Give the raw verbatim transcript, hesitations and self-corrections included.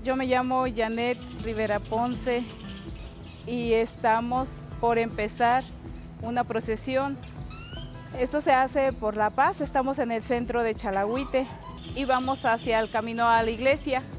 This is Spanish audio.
Yo me llamo Janet Rivera Ponce y estamos por empezar una procesión. Esto se hace por La Paz, estamos en el centro de Chalagüite y vamos hacia el camino a la iglesia.